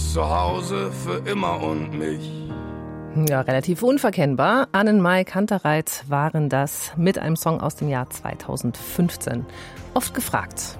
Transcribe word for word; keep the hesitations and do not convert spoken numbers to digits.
zu Hause für immer und mich. Ja, relativ unverkennbar. Annenmai Kantereit waren das mit einem Song aus dem Jahr zweitausendfünfzehn. Oft gefragt,